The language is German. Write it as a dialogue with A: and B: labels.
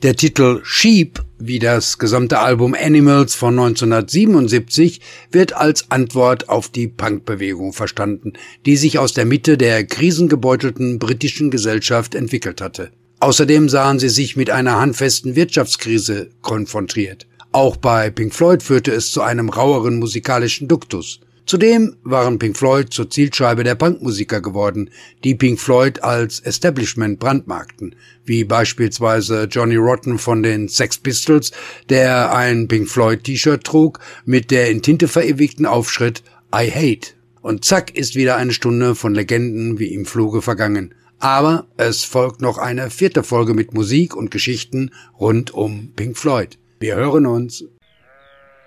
A: Der Titel Sheep, wie das gesamte Album Animals von 1977, wird als Antwort auf die Punkbewegung verstanden, die sich aus der Mitte der krisengebeutelten britischen Gesellschaft entwickelt hatte. Außerdem sahen sie sich mit einer handfesten Wirtschaftskrise konfrontiert. Auch bei Pink Floyd führte es zu einem raueren musikalischen Duktus. Zudem waren Pink Floyd zur Zielscheibe der Punkmusiker geworden, die Pink Floyd als Establishment brandmarkten, wie beispielsweise Johnny Rotten von den Sex Pistols, der ein Pink Floyd T-Shirt trug mit der in Tinte verewigten Aufschrift I Hate. Und zack ist wieder eine Stunde von Legenden wie im Fluge vergangen. Aber es folgt noch eine 4. Folge mit Musik und Geschichten rund um Pink Floyd. Wir hören uns.